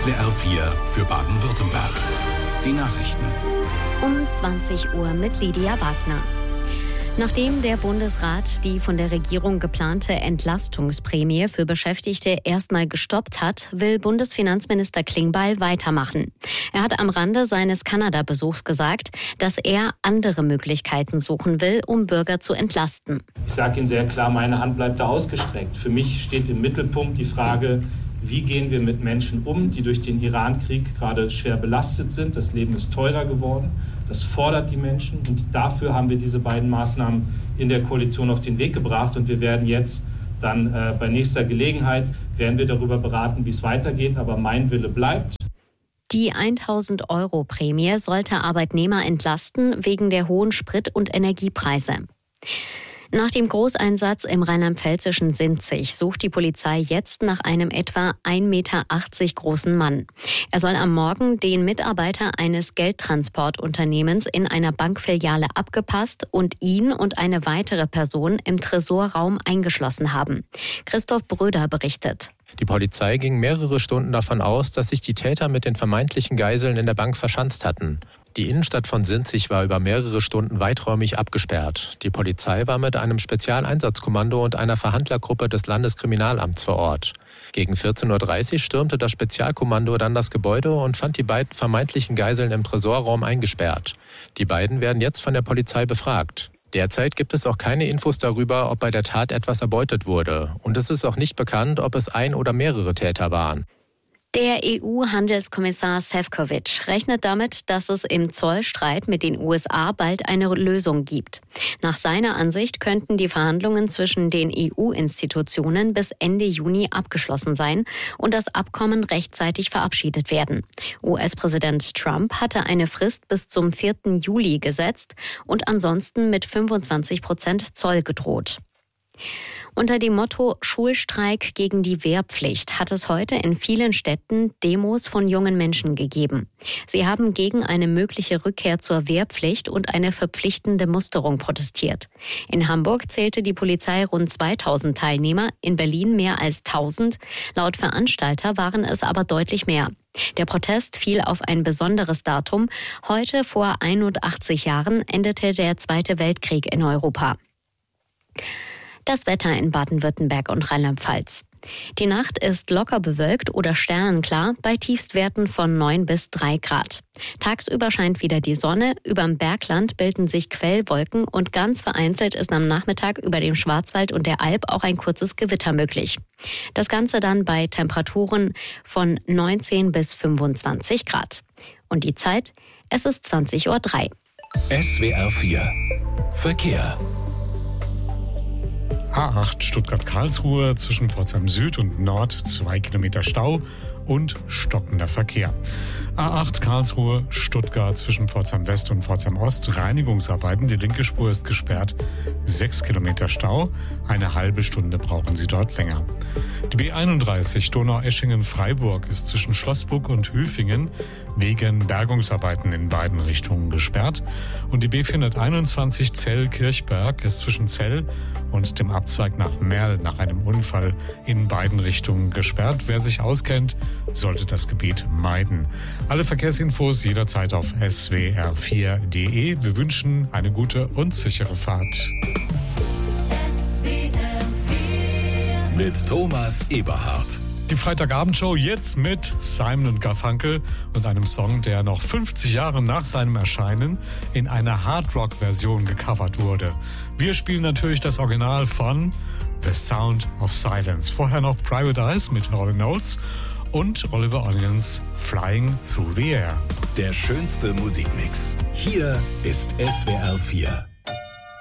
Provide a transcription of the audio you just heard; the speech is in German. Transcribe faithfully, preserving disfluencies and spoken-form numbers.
S W R vier für Baden-Württemberg. Die Nachrichten. Um zwanzig Uhr mit Lydia Wagner. Nachdem der Bundesrat die von der Regierung geplante Entlastungsprämie für Beschäftigte erstmal gestoppt hat, will Bundesfinanzminister Klingbeil weitermachen. Er hat am Rande seines Kanada-Besuchs gesagt, dass er andere Möglichkeiten suchen will, um Bürger zu entlasten. Ich sage Ihnen sehr klar, meine Hand bleibt da ausgestreckt. Für mich steht im Mittelpunkt die Frage, wie gehen wir mit Menschen um, die durch den Iran-Krieg gerade schwer belastet sind. Das Leben ist teurer geworden. Das fordert die Menschen. Und dafür haben wir diese beiden Maßnahmen in der Koalition auf den Weg gebracht. Und wir werden jetzt dann äh, bei nächster Gelegenheit, werden wir darüber beraten, wie es weitergeht. Aber mein Wille bleibt. Die tausend Euro Prämie sollte Arbeitnehmer entlasten wegen der hohen Sprit- und Energiepreise. Nach dem Großeinsatz im rheinland-pfälzischen Sinzig sucht die Polizei jetzt nach einem etwa ein Meter achtzig großen Mann. Er soll am Morgen den Mitarbeiter eines Geldtransportunternehmens in einer Bankfiliale abgepasst und ihn und eine weitere Person im Tresorraum eingeschlossen haben. Christoph Bröder berichtet. Die Polizei ging mehrere Stunden davon aus, dass sich die Täter mit den vermeintlichen Geiseln in der Bank verschanzt hatten. Die Innenstadt von Sinzig war über mehrere Stunden weiträumig abgesperrt. Die Polizei war mit einem Spezialeinsatzkommando und einer Verhandlergruppe des Landeskriminalamts vor Ort. Gegen vierzehn Uhr dreißig stürmte das Spezialkommando dann das Gebäude und fand die beiden vermeintlichen Geiseln im Tresorraum eingesperrt. Die beiden werden jetzt von der Polizei befragt. Derzeit gibt es auch keine Infos darüber, ob bei der Tat etwas erbeutet wurde. Und es ist auch nicht bekannt, ob es ein oder mehrere Täter waren. Der E U-Handelskommissar Šefčovič rechnet damit, dass es im Zollstreit mit den U S A bald eine Lösung gibt. Nach seiner Ansicht könnten die Verhandlungen zwischen den E U-Institutionen bis Ende Juni abgeschlossen sein und das Abkommen rechtzeitig verabschiedet werden. U S-Präsident Trump hatte eine Frist bis zum vierten Juli gesetzt und ansonsten mit fünfundzwanzig Prozent Zoll gedroht. Unter dem Motto Schulstreik gegen die Wehrpflicht hat es heute in vielen Städten Demos von jungen Menschen gegeben. Sie haben gegen eine mögliche Rückkehr zur Wehrpflicht und eine verpflichtende Musterung protestiert. In Hamburg zählte die Polizei rund zweitausend Teilnehmer, in Berlin mehr als tausend. Laut Veranstalter waren es aber deutlich mehr. Der Protest fiel auf ein besonderes Datum. Heute vor einundachtzig Jahren endete der Zweite Weltkrieg in Europa. Das Wetter in Baden-Württemberg und Rheinland-Pfalz. Die Nacht ist locker bewölkt oder sternenklar bei Tiefstwerten von neun bis drei Grad. Tagsüber scheint wieder die Sonne, überm Bergland bilden sich Quellwolken und ganz vereinzelt ist am Nachmittag über dem Schwarzwald und der Alb auch ein kurzes Gewitter möglich. Das Ganze dann bei Temperaturen von neunzehn bis fünfundzwanzig Grad. Und die Zeit? Es ist zwanzig Uhr drei. S W R vier Verkehr. A acht Stuttgart-Karlsruhe zwischen Pforzheim Süd und Nord, zwei Kilometer Stau und stockender Verkehr. A acht Karlsruhe, Stuttgart zwischen Pforzheim West und Pforzheim Ost, Reinigungsarbeiten. Die linke Spur ist gesperrt, sechs Kilometer Stau. Eine halbe Stunde brauchen Sie dort länger. Die B einunddreißig Donaueschingen-Freiburg ist zwischen Schlossburg und Hüfingen wegen Bergungsarbeiten in beiden Richtungen gesperrt. Und die B vierhunderteinundzwanzig Zell-Kirchberg ist zwischen Zell und dem Abzweig nach Merl nach einem Unfall in beiden Richtungen gesperrt. Wer sich auskennt, sollte das Gebiet meiden. Alle Verkehrsinfos jederzeit auf S W R vier Punkt de. Wir wünschen eine gute und sichere Fahrt. Mit Thomas Eberhardt. Die Freitagabendshow jetzt mit Simon und Garfunkel und einem Song, der noch fünfzig Jahre nach seinem Erscheinen in einer Hardrock-Version gecovert wurde. Wir spielen natürlich das Original von The Sound of Silence. Vorher noch Private Eyes mit Hall and Oates und Oliver Onions Flying Through the Air. Der schönste Musikmix. Hier ist S W R vier.